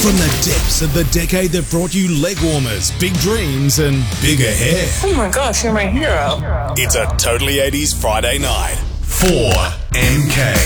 From the depths of the decade that brought you leg warmers, big dreams, and bigger hair. Oh my gosh, you're my hero. It's a Totally 80s Friday night. 4MK.